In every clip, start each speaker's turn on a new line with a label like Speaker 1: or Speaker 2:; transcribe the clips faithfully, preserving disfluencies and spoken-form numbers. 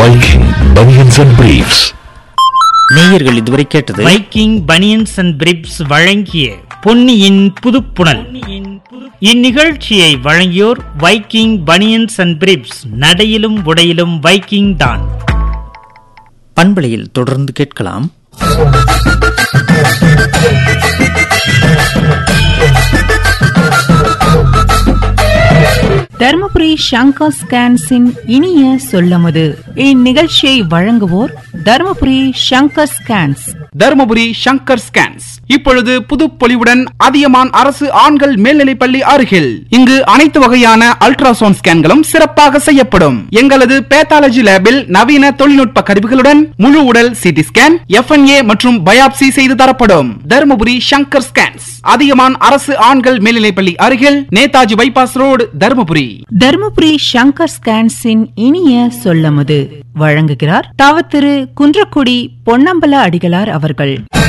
Speaker 1: Viking Bunions and Briefs.
Speaker 2: நேயர்கள் இதுவரை கேட்டது
Speaker 3: வைக்கிங் பனியன்ஸ் அண்ட் பிரிப்ஸ் வழங்கிய பொன்னியின் புதுப்புணல். இந்நிகழ்ச்சியை வழங்கியோர் வைக்கிங் பனியன்ஸ் அண்ட் பிரிப்ஸ், நடையிலும் உடையிலும் வைக்கிங் தான்.
Speaker 2: பண்பலையில் தொடர்ந்து கேட்கலாம்.
Speaker 4: தர்மபுரி சங்கர் ஸ்கேன்ஸின் இனிய சொல்லமுது. இந்நிகழ்ச்சியை வழங்குவோர் தர்மபுரி சங்கர் ஸ்கேன்ஸ்.
Speaker 5: தர்மபுரி சங்கர் ஸ்கேன்ஸ் இப்பொழுது புதுப்பொலிவுடன் அதியமான் அரசு ஆண்கள் மேல்நிலைப்பள்ளி அருகில். இங்கு அனைத்து வகையான அல்ட்ராசவுண்ட் ஸ்கேன்களும் சிறப்பாக செய்யப்படும். எங்களது பேத்தாலஜி லேபில் நவீன தொழில்நுட்ப கருவிகளுடன் முழு உடல் சிடி ஸ்கேன், எஃப்என்ஏ மற்றும் பயாப்சி செய்து தரப்படும். தர்மபுரி சங்கர் ஸ்கேன்ஸ், அதியமான் அரசு ஆண்கள் மேல்நிலைப்பள்ளி அருகில், நேதாஜி பைபாஸ் ரோடு, தர்மபுரி.
Speaker 4: தர்மபுரி சங்கர் ஸ்கேன்ஸின் இனிய சொல்லமுது வழங்குகிறார் தாவத்திரு குன்றக்குடி பொன்னம்பல அடிகளார் அவர்கள்.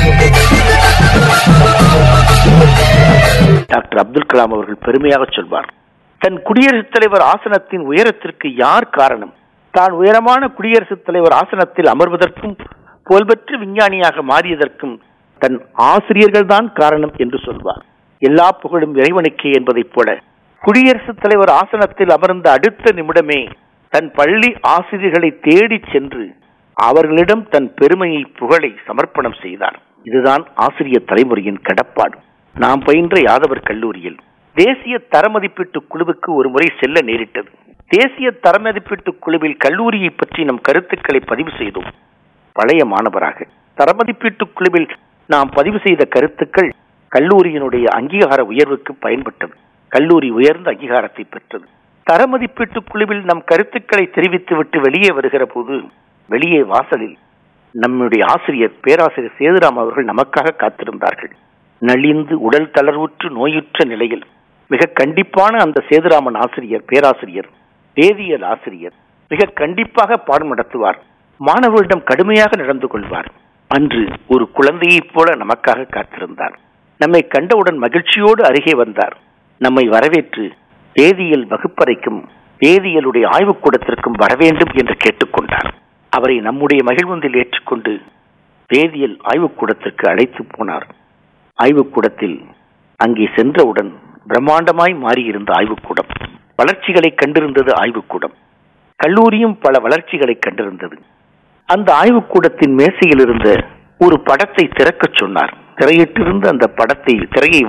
Speaker 6: டாக்டர் அப்துல் கலாம் அவர்கள் பெருமையாக சொல்வார், தன் குடியரசுத் தலைவர் ஆசனத்தின் உயரத்திற்கு யார் காரணம்? தான் உயரமான குடியரசுத் தலைவர் ஆசனத்தில் அமர்வதற்கும் புகழ்பெற்ற விஞ்ஞானியாக மாறியதற்கும் தன் ஆசிரியர்கள் தான் காரணம் என்று சொல்வார். எல்லா புகழும் இறைவனுக்கே என்பதைப் போல குடியரசுத் தலைவர் ஆசனத்தில் அமர்ந்த அடுத்த நிமிடமே தன் பள்ளி ஆசிரியர்களை தேடி சென்று அவர்களிடம் தன் பெருமையை புகழை சமர்ப்பணம் செய்தார். இதுதான் ஆசிரியர் தலைமுறையின் கடப்பாடு. நாம் பயின்ற யாதவர் கல்லூரியில் தேசிய தரமதிப்பீட்டு குழுவுக்கு ஒரு முறை செல்ல நேரிட்டது. தேசிய தரமதிப்பீட்டு குழுவில் கல்லூரியை பற்றி நம் கருத்துக்களை பதிவு செய்தோம். பழைய மாணவராக தரமதிப்பீட்டு குழுவில் நாம் பதிவு செய்த கருத்துக்கள் கல்லூரியினுடைய அங்கீகார உயர்வுக்கு பயன்பட்டது. கல்லூரி உயர்ந்த அங்கீகாரத்தை பெற்றது. தரமதிப்பீட்டு குழுவில் நம் கருத்துக்களை தெரிவித்துவிட்டு வெளியே வருகிற போது வெளியே வாசலில் நம்முடைய ஆசிரியர் பேராசிரியர் சேதுராம் அவர்கள் நமக்காக காத்திருந்தார்கள். நலிந்து உடல் தளர்வுற்று நோயுற்ற நிலையில் மிக கண்டிப்பான அந்த சேதுராமன் ஆசிரியர், பேராசிரியர், வேதியியல் ஆசிரியர் மிக கண்டிப்பாக பாடம் நடத்துவார். மாணவர்களிடம் கடுமையாக நடந்து கொள்வார். அன்று ஒரு குழந்தையைப் போல நமக்காக காத்திருந்தார். நம்மை கண்டவுடன் மகிழ்ச்சியோடு அருகே வந்தார். நம்மை வரவேற்று வேதியியல் வகுப்பறைக்கும் வேதியியலுடைய ஆய்வுக்கூடத்திற்கும் வரவேண்டும் என்று கேட்டுக்கொண்டார். அவரை நம்முடைய மகிழ்வந்தில் ஏற்றுக்கொண்டு வேதியியல் ஆய்வுக்கூடத்திற்கு அழைத்து போனார். ஆய்வுக்கூடத்தில் அங்கே சென்றவுடன் பிரம்மாண்டமாய் மாறியிருந்த ஆய்வுக்கூடம், வளர்ச்சிகளை கண்டிருந்தது ஆய்வுக்கூடம். கல்லூரியும் பல வளர்ச்சிகளை கண்டிருந்தது. அந்த ஆய்வுக்கூடத்தின் மேசையில் இருந்த ஒரு படத்தை திறக்கச் சொன்னார். திரையிட்டிருந்த அந்த படத்தை திரையை